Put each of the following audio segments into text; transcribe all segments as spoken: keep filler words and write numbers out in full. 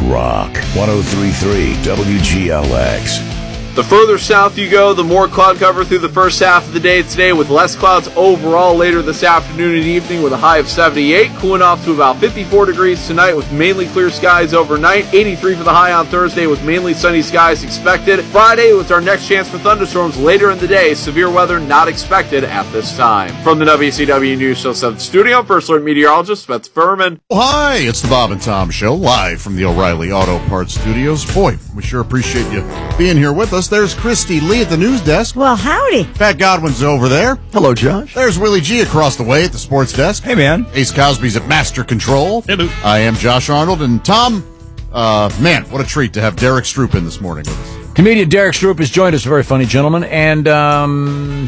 Rock. one oh three point three W G L X. The further south you go, the more cloud cover through the first half of the day today, with less clouds overall later this afternoon and evening with a high of seventy-eight, cooling off to about fifty-four degrees tonight with mainly clear skies overnight, eighty-three for the high on Thursday with mainly sunny skies expected. Friday was our next chance for thunderstorms later in the day, severe weather not expected at this time. From the W C W News Show seven studio, First Alert meteorologist Spence Furman. Oh, hi, it's the Bob and Tom Show, live from the O'Reilly Auto Parts Studios. Boy, we sure appreciate you being here with us. There's Christy Lee at the news desk. Well, howdy. Pat Godwin's over there. Hello, Josh. There's Willie G across the way at the sports desk. Hey, man. Ace Cosby's at Master Control. Hello. I am Josh Arnold. And Tom, uh, man, what a treat to have Derek Stroop in this morning with us. Comedian Derek Stroop has joined us, a very funny gentleman. And um,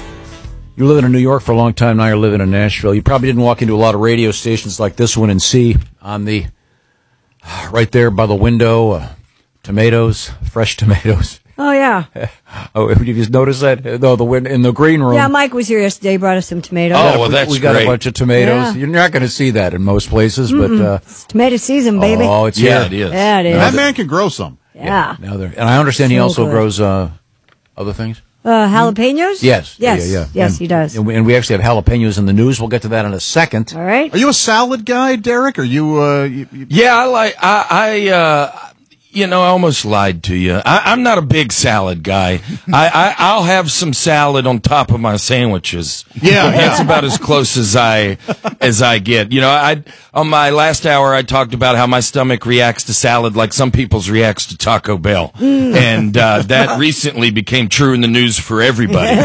you're living in New York for a long time, now you're living in Nashville. You probably didn't walk into a lot of radio stations like this one and see on the, right there by the window, uh, tomatoes, fresh tomatoes. Oh, yeah. Oh, did you just notice that? No, the win- in the green room. Yeah, Mike was here yesterday. He brought us some tomatoes. Oh, well, that's we got great. a bunch of tomatoes. Yeah. You're not going to see that in most places, Mm-mm. but uh, it's tomato season, baby. oh, it's Yeah, here. it is. Yeah, it is. That man can grow some. Yeah. Now they're, and I understand he So also good. grows uh, other things. Uh, jalapenos? Yes. Yes. Yeah, yeah, yeah. Yes, and, he does. And we, and we actually have jalapenos in the news. We'll get to that in a second. All right. Are you a salad guy, Derek? Are you, uh, you, you Yeah, I like, I, I, uh, you know, I almost lied to you. I, I'm not a big salad guy. I, I, I'll have some salad on top of my sandwiches. Yeah, That's yeah. about as close as I, as I get. You know, I, on my last hour, I talked about how my stomach reacts to salad like some people's reacts to Taco Bell. And, uh, that recently became true in the news for everybody.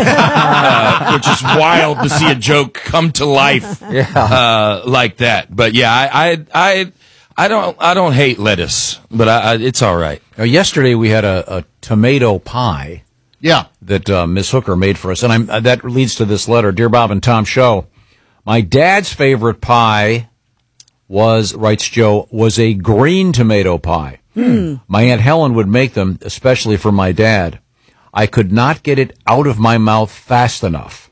uh, which is wild to see a joke come to life, uh, like that. But yeah, I, I, I, I don't. I don't hate lettuce, but I, I, it's all right. Now, yesterday we had a, a tomato pie yeah. that uh, Miss Hooker made for us, and I'm, uh, that leads to this letter. Dear Bob and Tom Show, my dad's favorite pie was, writes Joe, was a green tomato pie. Hmm. My Aunt Helen would make them, especially for my dad. I could not get it out of my mouth fast enough.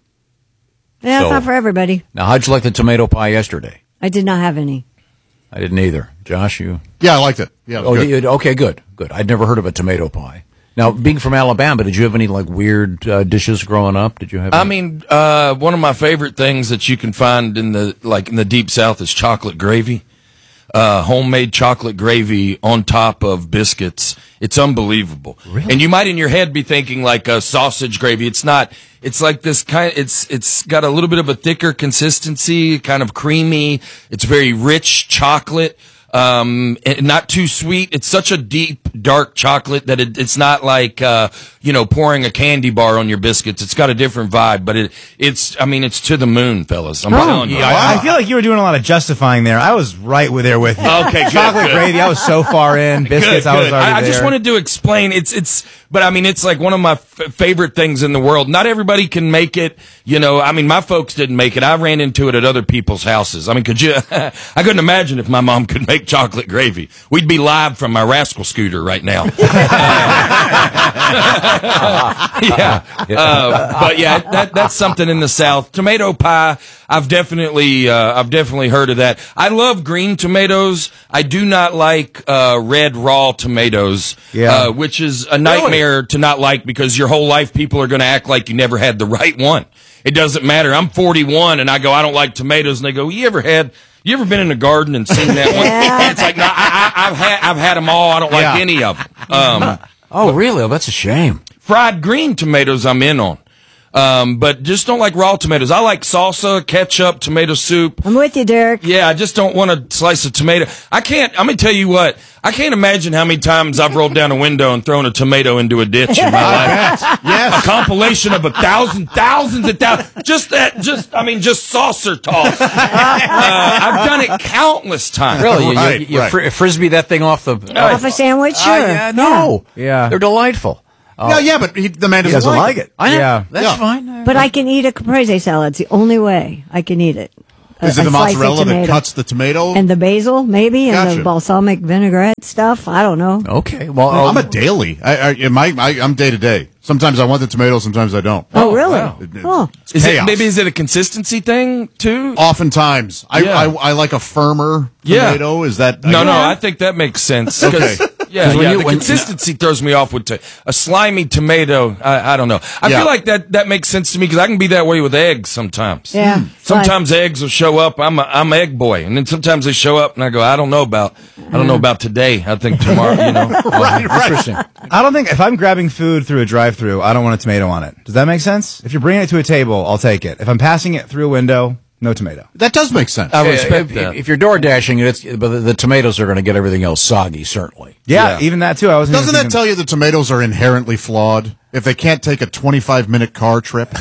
Yeah, So- it's not for everybody. Now, how'd you like the tomato pie yesterday? I did not have any. I didn't either. Josh, you? Yeah, I liked it. Yeah. Oh, good. you, okay, good, good. I'd never heard of a tomato pie. Now, being from Alabama, did you have any like weird uh, dishes growing up? Did you have? I any? mean, uh, one of my favorite things that you can find in the like in the deep South is chocolate gravy. Uh, homemade chocolate gravy on top of biscuits. It's unbelievable. Really? And you might in your head be thinking like a sausage gravy. It's not. It's like this kind, it's, it's got a little bit of a thicker consistency, kind of creamy. It's very rich chocolate. Um, and not too sweet. It's such a deep, dark chocolate that it, it's not like, uh, you know, pouring a candy bar on your biscuits. It's got a different vibe, but it, it's, I mean, it's to the moon, fellas. I'm Oh, telling you. Yeah, I, I feel like you were doing a lot of justifying there. I was right with there with you. Okay, good, Chocolate good. gravy, I was so far in. Biscuits, Good, I was good. already I, I just there. wanted to explain. It's it's, but I mean, it's like one of my f- favorite things in the world. Not everybody can make it. You know, I mean, my folks didn't make it. I ran into it at other people's houses. I mean, could you? I couldn't imagine if my mom could make chocolate gravy. We'd be live from my rascal scooter right now. yeah, uh, but yeah, that that's something in the South. Tomato pie. I've definitely, uh, I've definitely heard of that. I love green tomatoes. I do not like uh, red raw tomatoes, Yeah. uh, which is a nightmare to not like because your whole life people are going to act like you never had the right one. It doesn't matter. I'm forty-one and I go, I don't like tomatoes, and they go, you ever had? You ever been in a garden and seen that one? Yeah. And it's like, no, I, I, I've had, I've had them all. I don't like Yeah. any of them. Um, oh, really? Oh, that's a shame. fried green tomatoes I'm in on. Um, but just don't like raw tomatoes. I like salsa, ketchup, tomato soup. I'm with you, Derek. Yeah, I just don't want a slice of tomato. I can't, I'm going to tell you what, I can't imagine how many times I've rolled down a window and thrown a tomato into a ditch in my life. Yes. A compilation of a thousand, thousands of thousands. Just that, just, I mean, just saucer toss. Uh, I've done it countless times. Really? You, Right, you, you right. fri- frisbee that thing off the Off a sandwich? Sure. Uh, yeah, no. Yeah. They're delightful. Yeah, yeah, but he, the man He doesn't, doesn't like it. I know. Yeah. That's Yeah. fine. But I can eat a caprese salad. It's the only way I can eat it. a, Is it a the slice of mozzarella that tomato. cuts the tomato? And the basil, maybe, and Gotcha. the balsamic vinaigrette stuff. I don't know. Okay. Well, I'm uh, a daily. I, I, am I, I, I'm day to day. Sometimes I want the tomato, sometimes I don't. Oh, really? wow. Oh. Is it, chaos. maybe is it a consistency thing too? Oftentimes, I, Yeah. I, I like a firmer Yeah. tomato. Is that No, no, Yeah. I think that makes sense. 'Cause- Okay. Yeah, 'Cause when yeah you- the when- consistency throws me off with to, a slimy tomato. I, I don't know. I Yeah. feel like that, that makes sense to me because I can be that way with eggs sometimes. Yeah. Sometimes eggs will show up. I'm a, I'm egg boy, and then sometimes they show up, and I go, I don't know about, I don't know about today. I think tomorrow. You know, right, right. interesting. I don't think if I'm grabbing food through a drive-through, I don't want a tomato on it. Does that make sense? If you're bringing it to a table, I'll take it. If I'm passing it through a window, no tomato. That does make sense. I respect if, that. if you're door dashing it, it's, but the, the tomatoes are going to get everything else soggy. Certainly. Yeah, even that too. I was Doesn't that tell you the tomatoes are inherently flawed if they can't take a twenty-five minute car trip?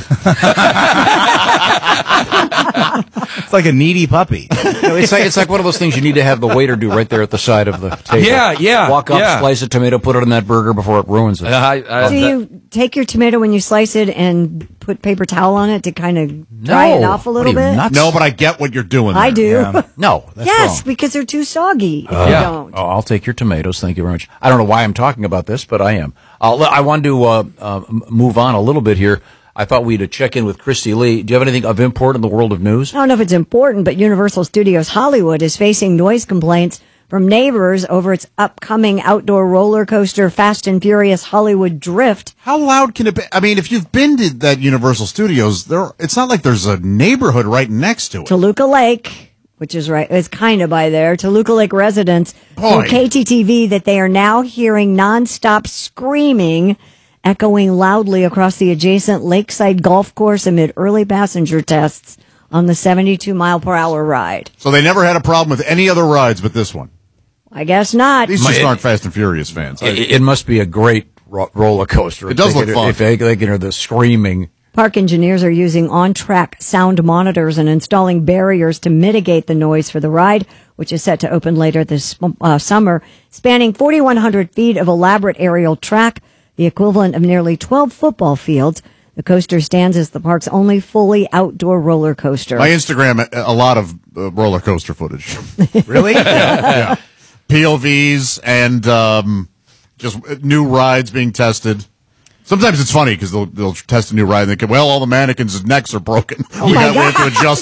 it's like a needy puppy. No, it's like it's like one of those things you need to have the waiter do right there at the side of the table. Yeah, yeah, Walk up, yeah. slice a tomato, put it in that burger before it ruins it. I, I, Do you take your tomato when you slice it and put paper towel on it to kind of dry it No. off a What little are you, bit? nuts? No, but I get what you're doing. I there. do. Yeah. No, that's Yes, wrong. because they're too soggy if you Yeah. don't. Oh, I'll take your tomatoes. Thank you very much. I don't know why I'm talking about this, but I am. I'll, I wanted to uh, uh, m- move on a little bit here. I thought we'd uh, check in with Christy Lee. Do you have anything of import in the world of news? I don't know if it's important, but Universal Studios Hollywood is facing noise complaints from neighbors over its upcoming outdoor roller coaster Fast and Furious Hollywood Drift. How loud can it be? I mean, if you've been to that Universal Studios, there it's not like there's a neighborhood right next to it. Toluca Lake, which is right, is kind of by there. Toluca Lake residents told Boy. K T T V that they are now hearing nonstop screaming echoing loudly across the adjacent lakeside golf course amid early passenger tests on the seventy-two mile per hour ride. So they never had a problem with any other rides but this one. I guess not. These just it- aren't Fast and Furious fans. It, it must be a great ro- roller coaster. It does If they look can- fun. If they, they can hear the screaming. Park engineers are using on-track sound monitors and installing barriers to mitigate the noise for the ride, which is set to open later this uh, summer, spanning forty-one hundred feet of elaborate aerial track, the equivalent of nearly twelve football fields. The coaster stands as the park's only fully outdoor roller coaster. My Instagram, a a lot of uh, roller coaster footage. Really? yeah. P O Vs and um, just new rides being tested. Sometimes it's funny because they'll, they'll test a new ride and they go, well, all the mannequins' necks are broken. we, my got, we have to adjust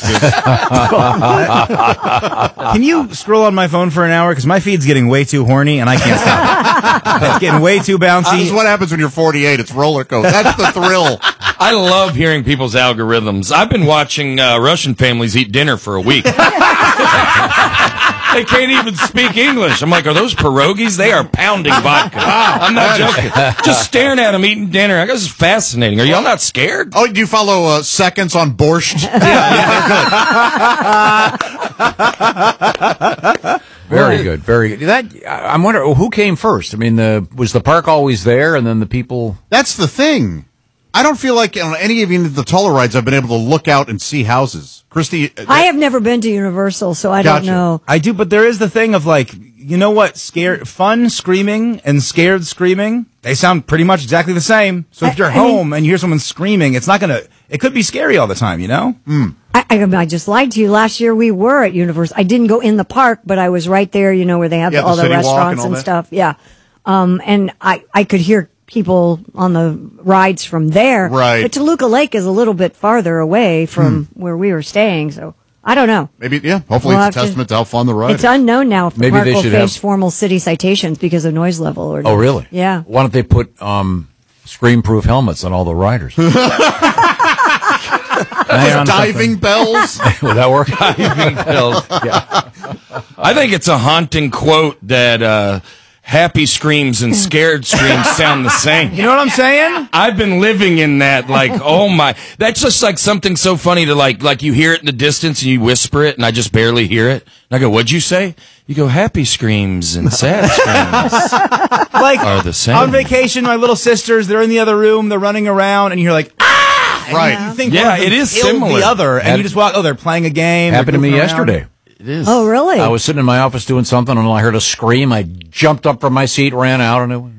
this. Can you scroll on my phone for an hour? Because my feed's getting way too horny and I can't stop. It's getting way too This bouncy. is what happens when you're forty-eight. It's roller coaster. That's the thrill. I love hearing people's algorithms. I've been watching uh, Russian families eat dinner for a week. They can't even speak English. I'm like, are those pierogies? They are pounding vodka. I'm not joking. Just staring at them eating dinner. I guess it's fascinating. Are y'all not scared? Oh, do you follow uh, seconds on borscht? Very good, very good. That I- I'm wondering who came first. I mean, the was the park always there, and then the people. That's the thing. I don't feel like on any of even the taller rides I've been able to look out and see houses. Christy, uh, I have never been to Universal, so I Gotcha. don't know. I do, but there is the thing of like, you know what? Scared, fun screaming and scared screaming, they sound pretty much exactly the same. So if I- you're I mean- home and you hear someone screaming, it's not gonna, it could be scary all the time, you know? I, I, I just lied to you. Last year we were at Universal. I didn't go in the park, but I was right there, you know, where they have Yeah, all the the, City Walk and restaurants all and that. stuff. Yeah. Um, and I, I could hear people on the rides from there. Right. But Toluca Lake is a little bit farther away from where we were staying, so I don't know. maybe, yeah, hopefully We'll it's a have to- testament to, how fun the ride It's is. unknown now if the Maybe park they will should face have- formal city citations because of noise level or Oh, really? Yeah. Why don't they put um, scream-proof helmets on all the riders? Would Those diving bells. that work? I think it's a haunting quote that uh, happy screams and scared screams sound the same. You know what I'm saying? I've been living in that, like, oh my, that's just like something so funny to like, like you hear it in the distance and you whisper it and I just barely hear it. And I go, what'd you say? You go, happy screams and sad screams. Like, Are the same. on vacation, my little sisters, they're in the other room, they're running around, and you're like, ah! And Right. You think Yeah, one of them it is killed similar. the other, and Had- you just walk, oh, they're playing a game. Happened to they're me goofing around. yesterday. It is. Oh, really? I was sitting in my office doing something, and I heard a scream. I jumped up from my seat, ran out, and it, no,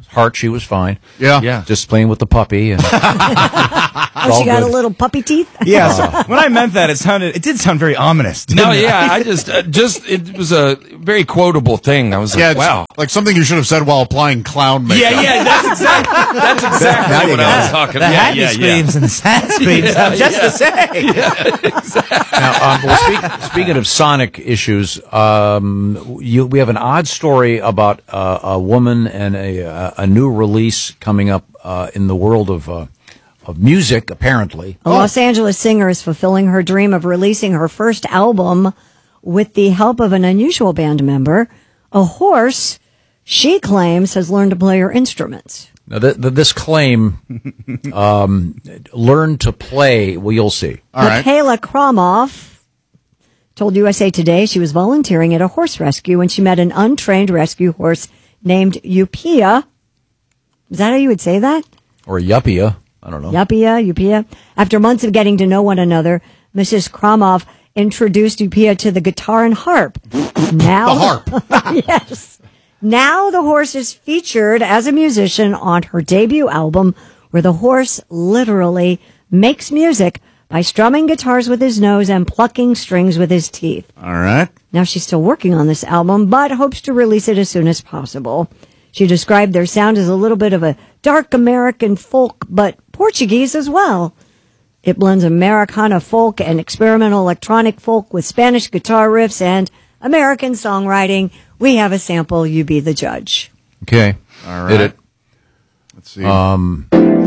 Heart, she was fine. Yeah. Yeah. Just playing with the puppy. And Oh, she got good. a little puppy teeth? Yeah, so when I meant that, it sounded, it did sound very ominous. didn't No, it? yeah, I just, uh, just, it was a very quotable thing. I was Yeah, like, it's wow. like something you should have said while applying clown makeup. Yeah, yeah, that's exactly, that's exactly There you what go. I was talking The about. happy Yeah, yeah, screams and the sad screams Yeah, sound just yeah. the same. Now, um, well, speak, speaking of sonic issues, um, you, we have an odd story about uh, a woman and a, a, a new release coming up uh, in the world of uh, of music, apparently. A Los Angeles singer is fulfilling her dream of releasing her first album with the help of an unusual band member, a horse she claims has learned to play her instruments. Now, th- th- this claim, um, learn to play, well, you'll see. All right. Michaela Kromoff told U S A Today she was volunteering at a horse rescue when she met an untrained rescue horse named Upia. Is that how you would say that? Or yuppie, I don't know. Upia, Upia. After months of getting to know one another, Missus Kromoff introduced Upia to the guitar and harp. Now, The harp. yes. Now the horse is featured as a musician on her debut album, where the horse literally makes music by strumming guitars with his nose and plucking strings with his teeth. All right. Now she's still working on this album, but hopes to release it as soon as possible. She described their sound as a little bit of a dark American folk, but Portuguese as well. It blends Americana folk and experimental electronic folk with Spanish guitar riffs and American songwriting. We have a sample. You be the judge. Okay. All Hit right. it. Let's see. Um,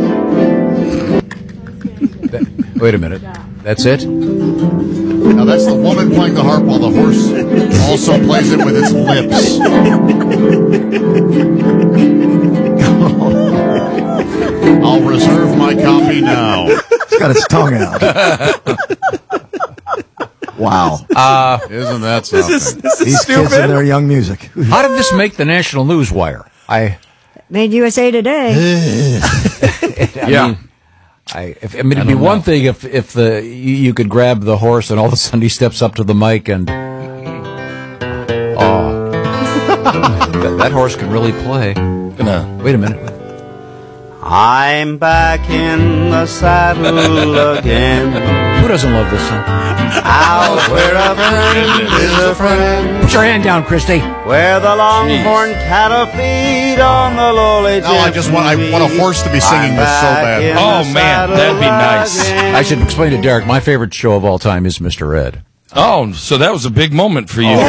that- wait a minute. That's it? Now that's the woman playing the harp while the horse also plays it with its lips. I'll reserve my copy now. It's got its tongue out. Wow. Isn't that something? This is These stupid. kids and their young music. How did this make the National News Wire? I, Made U S A Today. I Yeah. mean, I, if, I mean, it'd be one thing if, if the, you, you could grab the horse and all of a sudden he steps up to the mic and, oh, that, that horse can really play. Gonna- Wait a minute. I'm back in the saddle again. Who doesn't love this song? Out where a friend is a friend. Put your hand down, Christy. Where the longhorn cattle feed on the lowly No, I just want I want a horse to be singing this so bad. Oh, man, that'd be nice. I should explain to Derek, my favorite show of all time is Mister Ed. Oh, so that was a big moment for you.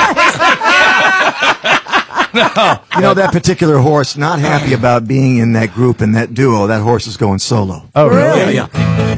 You know, that particular horse, not happy about being in that group and that duo. That horse is going solo. Oh, really? Yeah, yeah.